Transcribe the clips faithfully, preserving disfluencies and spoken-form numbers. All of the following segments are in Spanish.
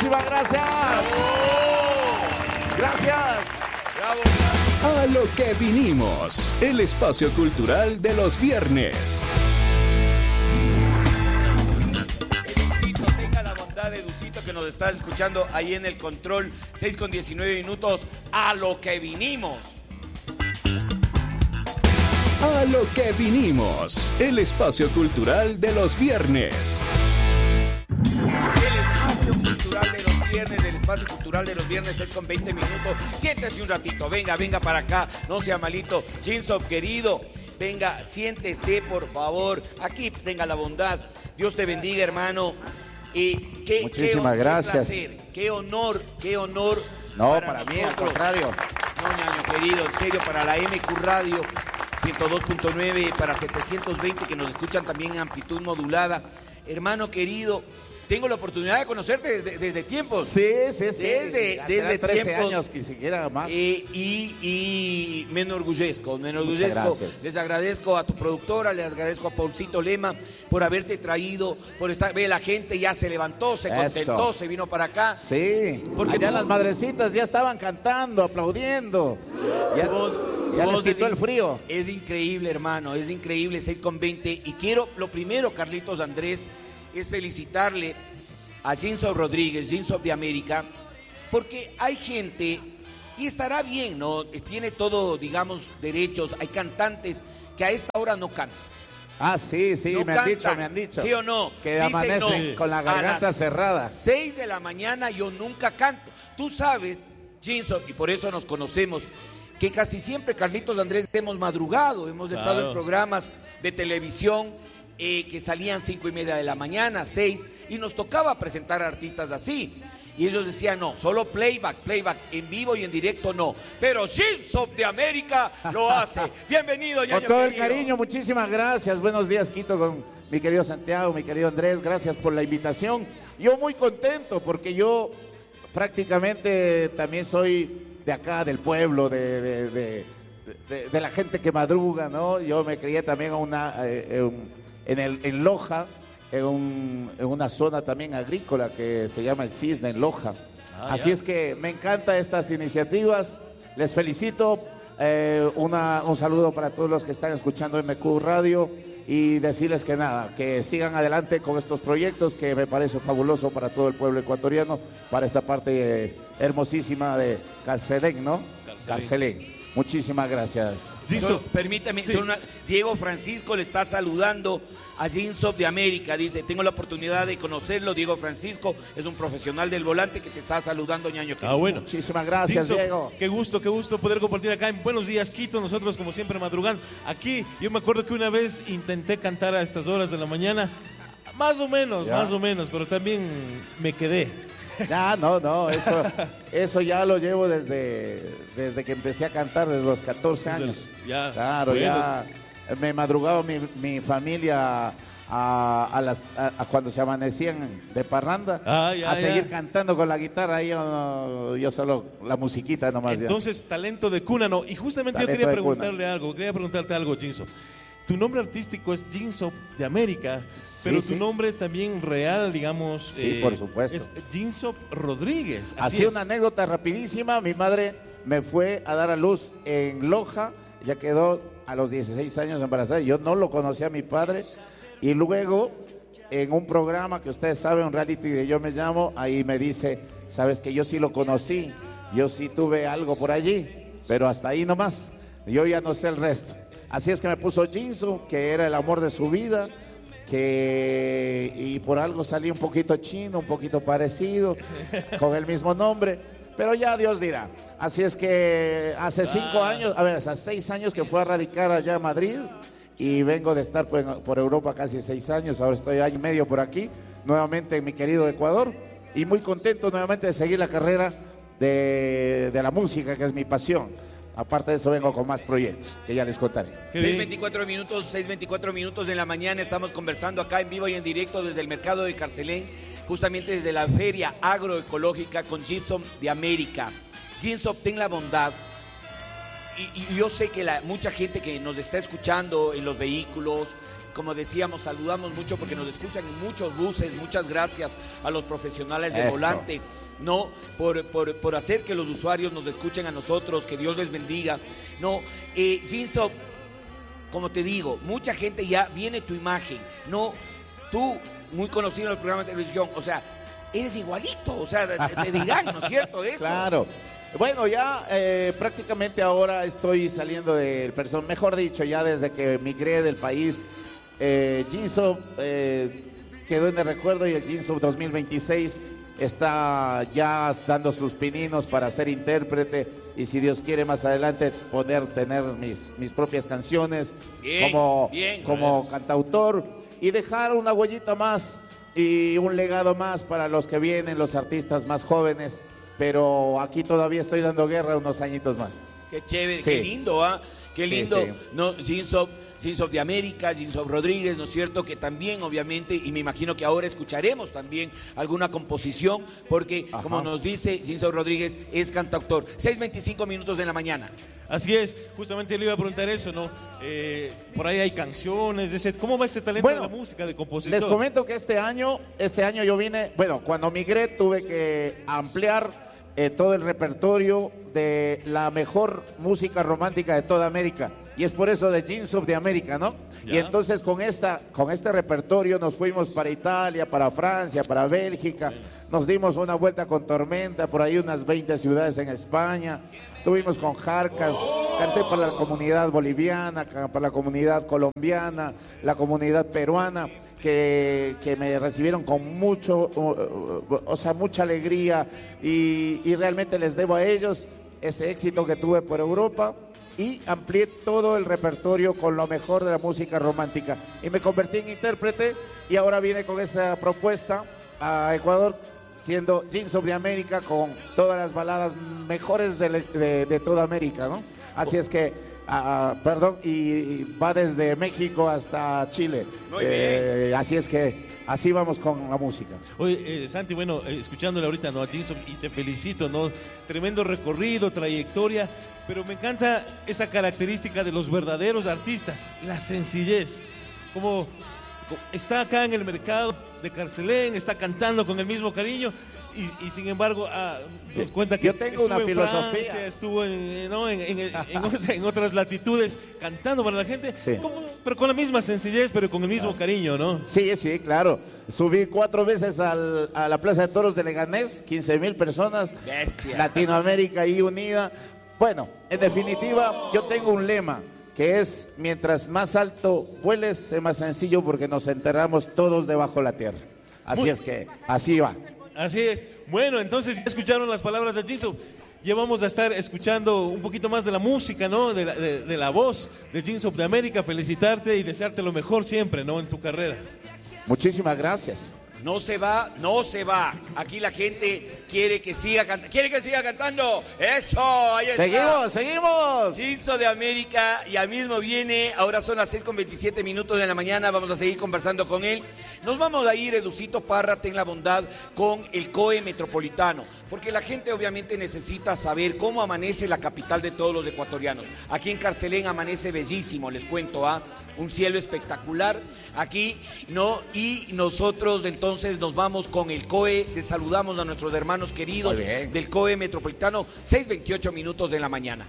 Muchísimas gracias. Gracias. A lo que vinimos, el espacio cultural de los viernes. Educito, tenga la bondad de Educito que nos está escuchando ahí en el control, seis con diecinueve minutos, a lo que vinimos. A lo que vinimos, el espacio cultural de los viernes. El espacio cultural de los viernes, el espacio cultural de los viernes es con veinte minutos. Siéntese un ratito, venga, venga para acá, no sea malito. Jinsop, querido, venga, siéntese, por favor. Aquí tenga la bondad. Dios te bendiga, hermano. Y qué, Muchísimas qué, gracias. Qué placer, qué honor, qué honor. No, para, para nosotros. mí, al contrario. No, ñaño, querido, en serio, para la M Q Radio ciento dos punto nueve, para setecientos veinte que nos escuchan también en amplitud modulada. Hermano querido, tengo la oportunidad de conocerte desde, desde tiempos. Sí, sí, sí. Desde, Ya desde serán trece tiempos. años, que siquiera más. Eh, y, y me enorgullezco, me enorgullezco. Muchas gracias. Les agradezco a tu productora, les agradezco a Paulcito Lema por haberte traído, por estar. Ve, la gente ya se levantó, se Eso. contentó, se vino para acá. Sí, Porque allá vos- las madrecitas ya estaban cantando, aplaudiendo. Ya, Vos- ya les vos quitó es el in- frío. Es increíble, hermano, es increíble, seis con veinte. Y quiero, lo primero, Carlitos Andrés, es felicitarle a Jinsop Rodríguez, Jinsop de América, porque hay gente, y estará bien, ¿no? Tiene todo, digamos, derechos. Hay cantantes que a esta hora no cantan. Ah, sí, sí, No me han cantan. dicho, me han dicho. ¿Sí o no? Que Dicen amanecen no. con la A garganta las cerrada. seis de la mañana yo nunca canto. Tú sabes, Jinsop, y por eso nos conocemos, que casi siempre, Carlitos Andrés, hemos madrugado, hemos estado Claro. en programas de televisión eh, que salían cinco y media de la mañana, seis, y nos tocaba presentar a artistas así. Y ellos decían, no, solo playback, playback, en vivo y en directo no. Pero Jinsop de América lo hace. Bienvenido, Con ñaño todo el querido. cariño, muchísimas gracias. Buenos días, Quito, con mi querido Santiago, mi querido Andrés. Gracias por la invitación. Yo muy contento porque yo prácticamente también soy de acá, del pueblo, de, de, de, de- de la gente que madruga, ¿no? Yo me crié también en, una, eh, en, en el, en Loja, en, un- en una zona también agrícola que se llama el Cisne, en Loja. Ah, Así ya. es que me encantan estas iniciativas. Les felicito. Eh, una, un saludo para todos los que están escuchando M Q Radio y decirles que nada, que sigan adelante con estos proyectos que me parece fabuloso para todo el pueblo ecuatoriano, para esta parte eh, hermosísima de Carcelén, ¿no? Carcelén. Carcelén. Muchísimas gracias. Jinsop, Solo, permítame, sí. solo una- Diego Francisco le está saludando a Jinsop de América. Dice, tengo la oportunidad de conocerlo. Diego Francisco es un profesional del volante que te está saludando, ñaño. Ah, bueno. Muchísimas gracias, Jinsop, Diego. Qué gusto, qué gusto poder compartir acá en Buenos Días, Quito. Nosotros, como siempre, madrugando. Aquí, yo me acuerdo que una vez intenté cantar a estas horas de la mañana. Más o menos, Ya. más o menos, pero también me quedé. Ya, no, no, eso, eso ya lo llevo desde, desde que empecé a cantar, desde los catorce Desde años. los- ya, Claro, bueno. ya me madrugaba mi, mi familia a, a las, a, a cuando se amanecían de parranda Ah, ya, a seguir ya. cantando con la guitarra, yo, no- yo solo la musiquita nomás. ya. Entonces, talento de cuna, ¿no? Y justamente Talento yo quería de preguntarle cuna. algo, quería preguntarte algo, Jinsop. Tu nombre artístico es Jinsop de América, Sí, pero sí. tu nombre también real, digamos, Sí, por supuesto. es Jinsop Rodríguez. Así es. una anécdota rapidísima, mi madre me fue a dar a luz en Loja, ya quedó a los dieciséis años embarazada, yo no lo conocía a mi padre, y luego en un programa que ustedes saben, un reality de Yo Me Llamo, ahí me dice, sabes que yo sí lo conocí, yo sí tuve algo por allí, pero hasta ahí nomás, yo ya no sé el resto. Así es que me puso Jinsop, que era el amor de su vida, que y por algo salí un poquito chino, un poquito parecido, con el mismo nombre, pero ya Dios dirá. Así es que hace cinco años, a ver, hace seis años que fue a radicar allá a Madrid y vengo de estar por, por Europa casi seis años, ahora estoy año y medio por aquí, nuevamente en mi querido Ecuador, y muy contento nuevamente de seguir la carrera de, de la música, que es mi pasión. Aparte de eso, vengo con más proyectos, que ya les contaré. Qué seis bien. veinticuatro minutos, seis veinticuatro minutos de la mañana. Estamos conversando acá en vivo y en directo desde el mercado de Carcelén, justamente desde la feria agroecológica con Jinsop de América. Jinsop, ten la bondad. Y, y yo sé que la, mucha gente que nos está escuchando en los vehículos, como decíamos, saludamos mucho porque nos escuchan en muchos buses. Muchas gracias a los profesionales de Eso. volante, no, por, por, por hacer que los usuarios nos escuchen a nosotros, que Dios les bendiga. No, eh, Ginso, como te digo, mucha gente ya viene tu imagen, no, tú, muy conocido en el programa de televisión, o sea, eres igualito, o sea, te, te dirán, ¿no es cierto eso? Claro. Bueno, ya eh, prácticamente ahora estoy saliendo del personaje, mejor dicho, ya desde que migré del país, eh, Ginso eh, quedó en el recuerdo y el Ginso dos mil veintiséis está ya dando sus pininos para ser intérprete y si Dios quiere más adelante poder tener mis, mis propias canciones Bien, como, bien. como cantautor y dejar una huellita más y un legado más para los que vienen, los artistas más jóvenes, pero aquí todavía estoy dando guerra unos añitos más. Qué chévere, Sí. qué lindo, ¿ah? Qué Sí, lindo, sí. ¿no? Ginso, Ginso de América, Ginso Rodríguez, ¿no es cierto? Que también, obviamente, y me imagino que ahora escucharemos también alguna composición, porque, Ajá. como nos dice Ginso Rodríguez, es cantautor. seis veinticinco minutos de la mañana. Así es, justamente le iba a preguntar eso, ¿no? Eh, por ahí hay canciones, ese, ¿cómo va este talento Bueno, de la música, de compositor? Les comento que este año, este año yo vine, bueno, cuando migré tuve que ampliar eh, todo el repertorio de la mejor música romántica de toda América. Y es por eso de Ginso de América, ¿no? Ya. Y entonces con esta, con este repertorio nos fuimos para Italia, para Francia, para Bélgica. Nos dimos una vuelta con Tormenta, por ahí unas veinte ciudades en España. Estuvimos con Jarcas, canté para la comunidad boliviana, ca- para la comunidad colombiana, la comunidad peruana, que, que me recibieron con mucho, uh, uh, o sea, mucha alegría y, y realmente les debo a ellos ese éxito que tuve por Europa y amplié todo el repertorio con lo mejor de la música romántica y me convertí en intérprete y ahora vine con esa propuesta a Ecuador siendo Ginso de América con todas las baladas mejores de, de- de toda América, ¿no? Así es que, ah, perdón, y, y va desde México hasta Chile. Muy Eh, así es que así vamos con la música. Oye, eh, Santi, bueno, eh, escuchándole ahorita, ¿no? A Ginso, y te felicito, ¿no? Tremendo recorrido, trayectoria, pero me encanta esa característica de los verdaderos artistas, la sencillez. Como co- está acá en el mercado de Carcelén, está cantando con el mismo cariño y, y sin embargo ah, nos cuenta que Yo tengo estuvo una en filosofía. Francia, estuvo en, ¿no? en, en- en- en- en otras latitudes cantando para la gente, Sí. como- pero con la misma sencillez, pero con el mismo cariño, ¿no? Sí, sí, claro. Subí cuatro veces al- a la Plaza de Toros de Leganés, quince mil personas, Bestia. Latinoamérica ahí unida. Bueno, en definitiva, yo tengo un lema que es, mientras más alto vueles, es más sencillo porque nos enterramos todos debajo de la tierra. Así Muy- es que, así va. Así es. Bueno, entonces ya escucharon las palabras de Ginso. Ya vamos a estar escuchando un poquito más de la música, ¿no? De la, de, de la voz de Ginso de América. Felicitarte y desearte lo mejor siempre, ¿no? En tu carrera. Muchísimas gracias. No se va, no se va. Aquí la gente quiere que siga cantando. ¿Quiere que siga cantando? ¡Eso! Ahí está. Seguimos, seguimos. Ginso de América, ya mismo viene, ahora son las seis con veintisiete minutos de la mañana, vamos a seguir conversando con él. Nos vamos a ir, Educito Parra, ten la bondad, con el C O E Metropolitano, porque la gente obviamente necesita saber cómo amanece la capital de todos los ecuatorianos. Aquí en Carcelén amanece bellísimo, les cuento, ¿ah? Un cielo espectacular aquí, ¿no? Y nosotros entonces nos vamos con el C O E, les saludamos a nuestros hermanos queridos Muy bien. del C O E Metropolitano, seis veintiocho minutos de la mañana.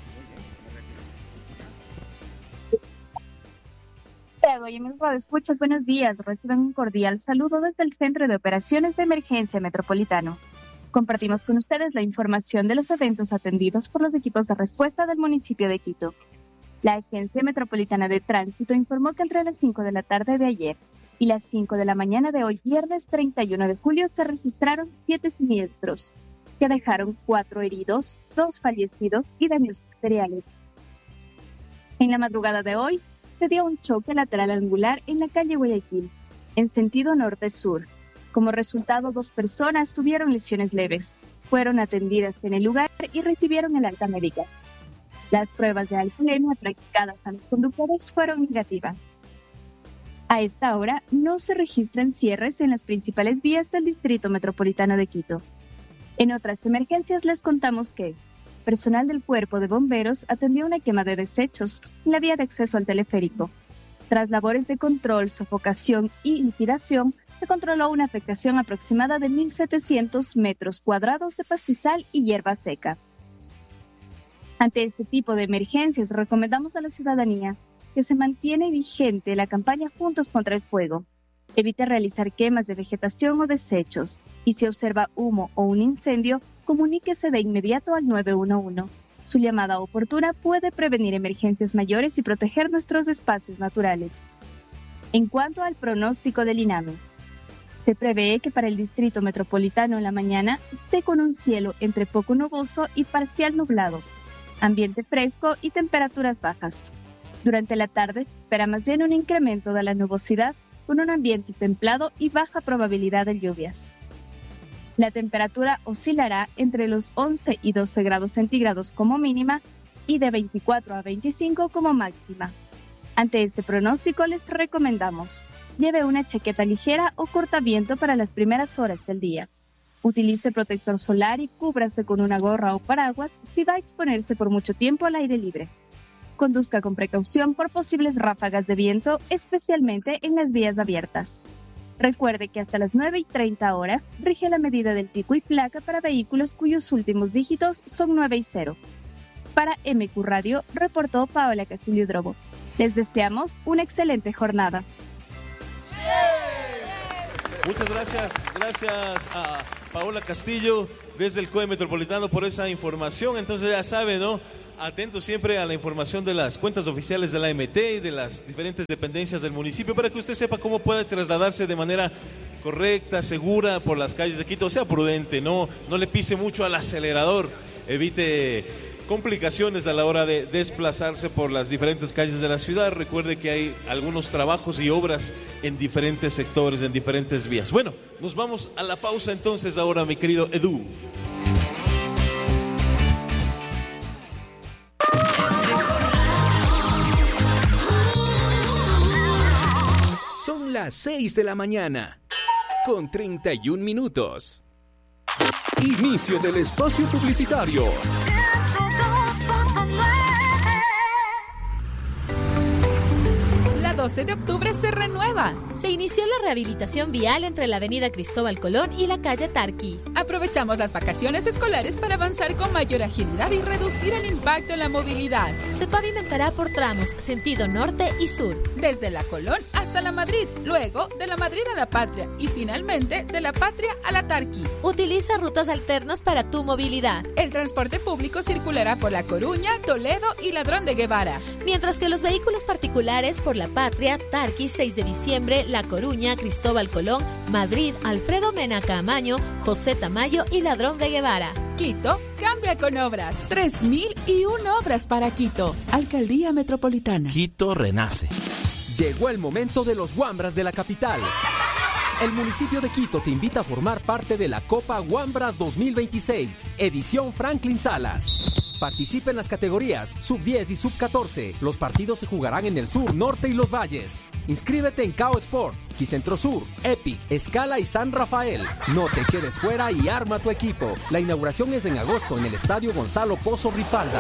Oye, mis escuchas, buenos días. Reciban un cordial saludo desde el Centro de Operaciones de Emergencia Metropolitano. Compartimos con ustedes la información de los eventos atendidos por los equipos de respuesta del municipio de Quito. La Agencia Metropolitana de Tránsito informó que entre las cinco de la tarde de ayer y las cinco de la mañana de hoy, viernes treinta y uno de julio, se registraron siete siniestros, que dejaron cuatro heridos, dos fallecidos y daños materiales. En la madrugada de hoy, se dio un choque lateral angular en la calle Guayaquil, en sentido norte-sur. Como resultado, dos personas tuvieron lesiones leves, fueron atendidas en el lugar y recibieron el alta médica. Las pruebas de alcoholemia practicadas a los conductores fueron negativas. A esta hora no se registran cierres en las principales vías del Distrito Metropolitano de Quito. En otras emergencias les contamos que personal del Cuerpo de Bomberos atendió una quema de desechos en la vía de acceso al teleférico. Tras labores de control, sofocación y liquidación, se controló una afectación aproximada de mil setecientos metros cuadrados de pastizal y hierba seca. Ante este tipo de emergencias, recomendamos a la ciudadanía que se mantiene vigente la campaña Juntos contra el Fuego. Evite realizar quemas de vegetación o desechos y si observa humo o un incendio, comuníquese de inmediato al nueve uno uno. Su llamada oportuna puede prevenir emergencias mayores y proteger nuestros espacios naturales. En cuanto al pronóstico del INAME, se prevé que para el Distrito Metropolitano en la mañana esté con un cielo entre poco nuboso y parcial nublado, ambiente fresco y temperaturas bajas. Durante la tarde, espera más bien un incremento de la nubosidad con un ambiente templado y baja probabilidad de lluvias. La temperatura oscilará entre los once y doce grados centígrados como mínima y de veinticuatro a veinticinco como máxima. Ante este pronóstico les recomendamos: lleve una chaqueta ligera o cortaviento para las primeras horas del día. Utilice protector solar y cúbrase con una gorra o paraguas si va a exponerse por mucho tiempo al aire libre. Conduzca con precaución por posibles ráfagas de viento, especialmente en las vías abiertas. Recuerde que hasta las nueve y treinta horas rige la medida del pico y placa para vehículos cuyos últimos dígitos son nueve y cero. Para M Q Radio, reportó Paola Castillo Drobo. Les deseamos una excelente jornada. Muchas gracias, gracias a Paola Castillo desde el C O E Metropolitano por esa información. Entonces ya sabe, ¿no? Atento siempre a la información de las cuentas oficiales de la M T y de las diferentes dependencias del municipio para que usted sepa cómo puede trasladarse de manera correcta, segura por las calles de Quito. Sea prudente, no, no le pise mucho al acelerador, evite complicaciones a la hora de desplazarse por las diferentes calles de la ciudad. Recuerde que hay algunos trabajos y obras en diferentes sectores, en diferentes vías. Bueno, nos vamos a la pausa entonces ahora, mi querido Edu. Son las seis de la mañana, con treinta y un minutos. Inicio del espacio publicitario. doce de octubre se renueva. Se inició la rehabilitación vial entre la avenida Cristóbal Colón y la calle Tarqui. Aprovechamos las vacaciones escolares para avanzar con mayor agilidad y reducir el impacto en la movilidad. Se pavimentará por tramos, sentido norte y sur. Desde la Colón hasta la Madrid, luego de la Madrid a la Patria y finalmente de la Patria a la Tarqui. Utiliza rutas alternas para tu movilidad. El transporte público circulará por La Coruña, Toledo y Ladrón de Guevara. Mientras que los vehículos particulares por la Patria, Tarqui, seis de diciembre, La Coruña, Cristóbal Colón, Madrid, Alfredo Mena Caamaño, José Tamayo y Ladrón de Guevara. Quito cambia con obras. tres mil y una obras para Quito. Alcaldía Metropolitana. Quito renace. Llegó el momento de los Wambras de la capital. El municipio de Quito te invita a formar parte de la Copa Wambras dos mil veintiséis, edición Franklin Salas. Participa en las categorías sub diez y sub catorce. Los partidos se jugarán en el sur, norte y los valles. Inscríbete en Cao Sport, Quicentro Sur, Epic, Escala y San Rafael. No te quedes fuera y arma tu equipo. La inauguración es en agosto en el Estadio Gonzalo Pozo Ripalda.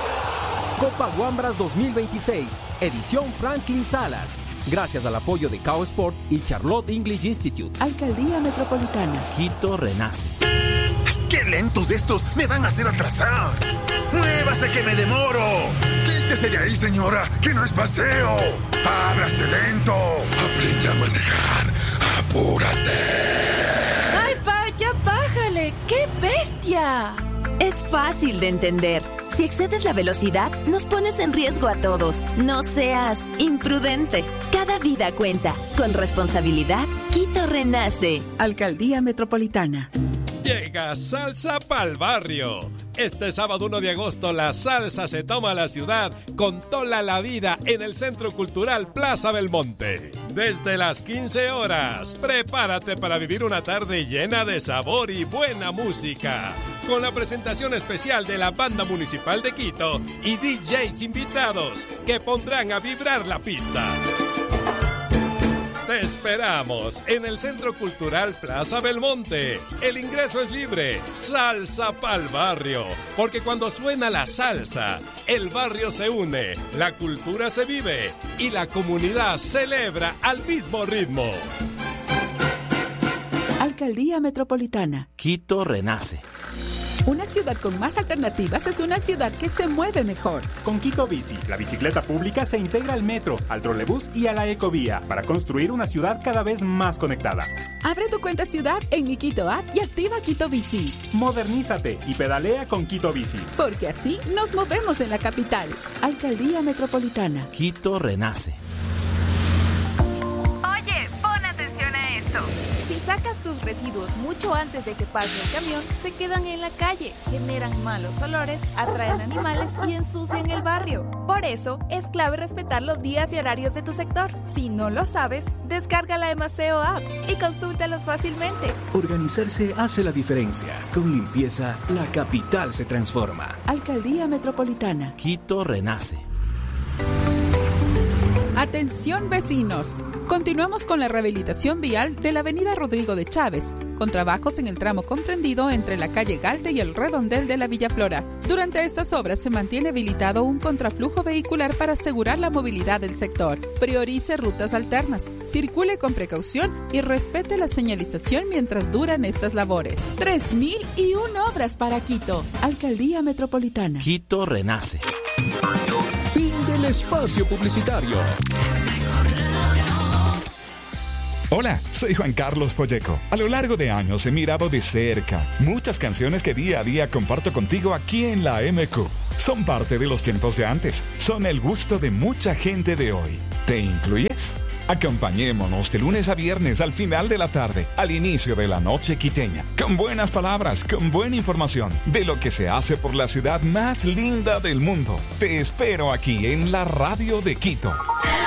Copa Wambras dos mil veintiséis, edición Franklin Salas. Gracias al apoyo de Cao Sport y Charlotte English Institute. Alcaldía Metropolitana. Quito renace. ¡Qué lentos estos! ¡Me van a hacer atrasar! ¡Muévase que me demoro! ¡Quítese de ahí, señora! ¡Que no es paseo! ¡Ábrase lento! ¡Aprende a manejar! ¡Apúrate! ¡Ay, pa! ¡Ya bájale! ¡Qué bestia! Es fácil de entender. Si excedes la velocidad, nos pones en riesgo a todos. No seas imprudente. Cada vida cuenta. Con responsabilidad, Quito renace. Alcaldía Metropolitana. Llega Salsa Pa'l Barrio. Este sábado uno de agosto la salsa se toma la ciudad con toda la vida en el Centro Cultural Plaza Belmonte. Desde las quince horas, prepárate para vivir una tarde llena de sabor y buena música. Con la presentación especial de la Banda Municipal de Quito y D Js invitados que pondrán a vibrar la pista. Te esperamos en el Centro Cultural Plaza Belmonte. El ingreso es libre. Salsa pa'l barrio. Porque cuando suena la salsa, el barrio se une, la cultura se vive y la comunidad celebra al mismo ritmo. Alcaldía Metropolitana. Quito renace. Una ciudad con más alternativas es una ciudad que se mueve mejor. Con Quito Bici, la bicicleta pública se integra al metro, al trolebús y a la ecovía para construir una ciudad cada vez más conectada. Abre tu cuenta ciudad en mi Quito App y activa Quito Bici. Modernízate y pedalea con Quito Bici. Porque así nos movemos en la capital. Alcaldía Metropolitana. Quito renace. Oye, pon atención a esto. Si sacas tus residuos mucho antes de que pase el camión, se quedan en la calle, generan malos olores, atraen animales y ensucian el barrio. Por eso, es clave respetar los días y horarios de tu sector. Si no lo sabes, descarga la Emaceo App y consúltalos fácilmente. Organizarse hace la diferencia. Con limpieza, la capital se transforma. Alcaldía Metropolitana. Quito renace. Atención vecinos, continuamos con la rehabilitación vial de la avenida Rodrigo de Chávez, con trabajos en el tramo comprendido entre la calle Galte y el redondel de la Villa Flora. Durante estas obras se mantiene habilitado un contraflujo vehicular para asegurar la movilidad del sector. Priorice rutas alternas, circule con precaución y respete la señalización mientras duran estas labores. tres mil y una obras para Quito. Alcaldía Metropolitana. Quito renace. Fin del espacio publicitario. Hola, soy Juan Carlos Polleco. A lo largo de años he mirado de cerca muchas canciones que día a día comparto contigo aquí en la M Q. Son parte de los tiempos de antes, son el gusto de mucha gente de hoy. ¿Te incluyes? Acompañémonos de lunes a viernes al final de la tarde, al inicio de la noche quiteña, con buenas palabras, con buena información de lo que se hace por la ciudad más linda del mundo. Te espero aquí en la radio de Quito.